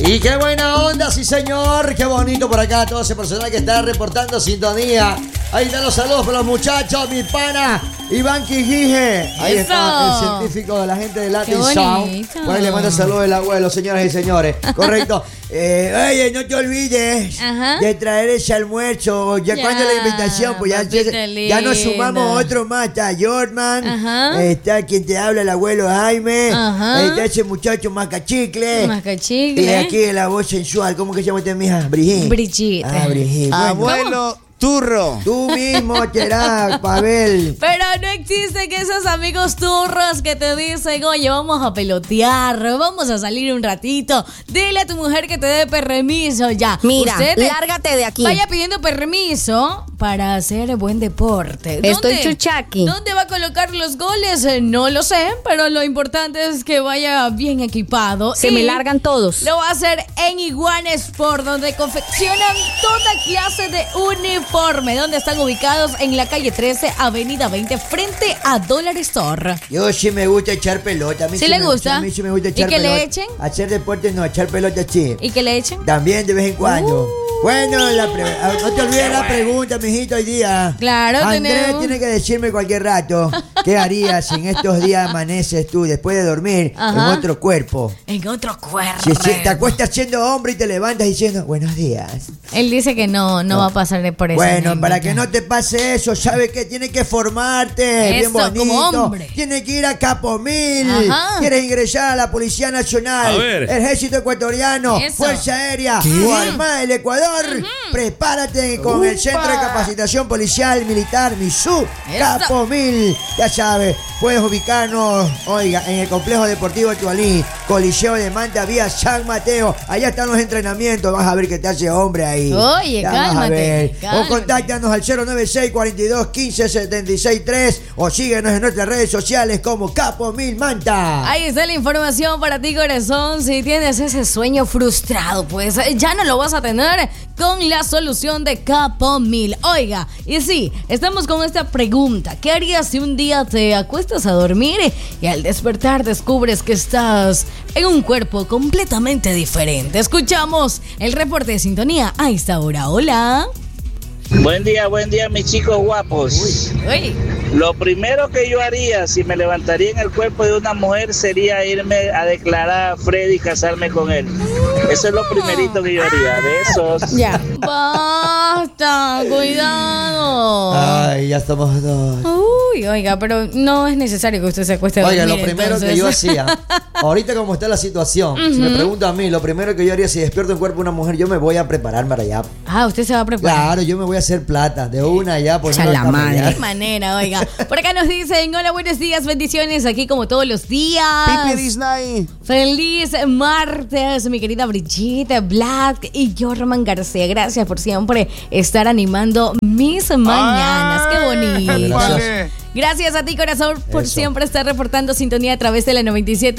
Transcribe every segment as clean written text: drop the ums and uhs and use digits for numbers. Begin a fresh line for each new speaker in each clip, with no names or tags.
Y qué buena onda, sí señor. Qué bonito por acá todo ese personal que está reportando sintonía. Ahí están los saludos para los muchachos, mi pana Iván Quijije. Ahí está el científico de la gente de Latin Sound. Pues le mando saludos del abuelo, señoras y señores. Correcto. Oye, no te olvides de traer ese almuerzo. Ya cuando la invitación, pues ya nos sumamos otro más. Está Jordan, está quien te habla, el abuelo Jaime, está ese muchacho Macachicle. Y aquí la voz sensual, ¿cómo que se llama usted, mija?
Brigitte.
Brigitte.
Abuelo Turro.
Tú mismo serás, Pavel.
Pero no existen esos amigos turros que te dicen, oye, vamos a pelotear, vamos a salir un ratito. Dile a tu mujer que te dé permiso ya.
Mira, lárgate de aquí.
Vaya pidiendo permiso para hacer buen deporte.
Estoy chuchaqui.
¿Dónde va a colocar los goles? No lo sé, pero lo importante es que vaya bien equipado.
Se me largan todos.
Lo va a hacer en Iguana Sport, donde confeccionan toda clase de uniformes. ¿Dónde están ubicados? En la calle 13, avenida 20, frente a Dollar Store.
Yo sí me gusta echar pelota. A mí
¿Sí le gusta?
A mí sí me gusta echar
pelota. ¿Y que
pelota.
le echen?
Hacer deporte no, echar pelota sí.
¿Y que le echen?
También de vez en cuando. Bueno, no te olvides la pregunta, mijito, hoy día.
Claro,
Andrés tiene que decirme cualquier rato qué harías si en estos días amaneces tú después de dormir en otro cuerpo.
En otro cuerpo.
Si te acuestas siendo hombre y te levantas diciendo buenos días.
Él dice que no va a pasar por eso.
Bueno, para que no te pase eso, ¿sabes qué? Tienes que formarte bien bonito.
Como hombre.
Tienes que ir a Capo 1000. Quieres ingresar a la Policía Nacional, Ejército Ecuatoriano, Fuerza Aérea o Armada del Ecuador. Prepárate con el Centro de Capacitación Policial Militar MISU Capo 1000. Ya sabes, puedes ubicarnos, oiga, en el Complejo Deportivo Tualí, Coliseo de Manta, vía San Mateo. Allá están los entrenamientos. Vas a ver que te hace hombre ahí.
Oye, cálmate.
O contáctanos al 096-42-15-76-3 o síguenos en nuestras redes sociales como Capo 1000 Manta.
Ahí está la información para ti, corazón. Si tienes ese sueño frustrado, pues ya no lo vas a tener con la solución de Capo 1000. Oiga, y sí, estamos con esta pregunta. ¿Qué harías si un día te acuestas a dormir y al despertar descubres que estás en un cuerpo completamente diferente? Escuchamos el reporte de sintonía a esta hora. Hola.
Buen día, mis chicos guapos.
Uy.
Lo primero que yo haría si me levantaría en el cuerpo de una mujer sería irme a declarar a Freddy y casarme con él. Eso es lo primerito que yo haría. De esos.
Ya. Basta, cuidado.
Ay, ya estamos dos.
Uy, oiga, pero no es necesario que usted se acueste a dormir.
Oiga, lo primero que yo hacía, ahorita como está la situación, si me pregunta a mí, lo primero que yo haría si despierto en cuerpo de una mujer, yo me voy a preparar para allá.
Ah, usted se va a preparar.
Claro, yo me voy a hacer plata de una ya por
la madre.
De manera, oiga. Por acá nos dicen, hola, buenos días, bendiciones, aquí como todos los días.
Pipi Disney.
Feliz martes, mi querida Brigitte, Black y Jorman García. Gracias por siempre estar animando mis mañanas. Qué bonito.
Gracias.
Gracias a ti, corazón, por siempre estar reportando sintonía a través de la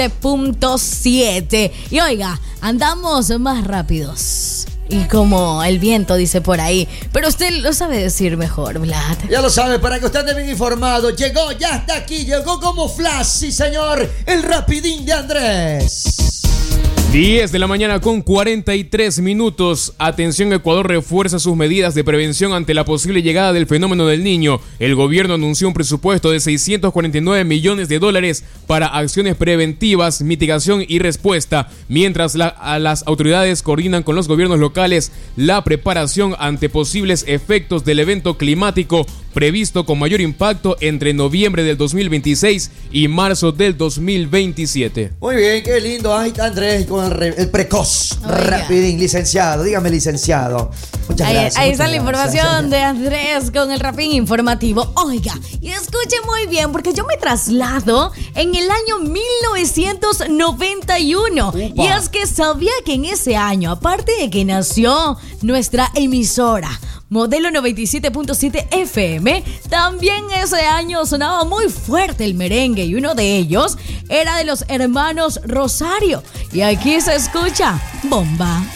97.7. Y oiga, andamos más rápidos. Y como el viento dice por ahí. Pero usted lo sabe decir mejor, Vlad.
Ya lo sabe, para que usted esté bien informado. Llegó, ya está aquí, llegó como flash, sí señor, el rapidín de Andrés.
10 de la mañana con 43 minutos. Atención, Ecuador refuerza sus medidas de prevención ante la posible llegada del fenómeno del Niño. El gobierno anunció un presupuesto de $649 millones para acciones preventivas, mitigación y respuesta, mientras las autoridades coordinan con los gobiernos locales la preparación ante posibles efectos del evento climático previsto con mayor impacto entre noviembre del 2026 y marzo del 2027.
Muy bien, qué lindo. Ahí está Andrés con el precoz. Rapidín, licenciado. Dígame, licenciado. Muchas gracias.
Ahí está la información de Andrés con el rapidín informativo. Oiga, y escuche muy bien, porque yo me traslado en el año 1991.
Upa.
Y es que sabía que en ese año, aparte de que nació nuestra emisora Modelo 97.7 FM, también ese año sonaba muy fuerte el merengue y uno de ellos era de los hermanos Rosario. Y aquí se escucha Bomba.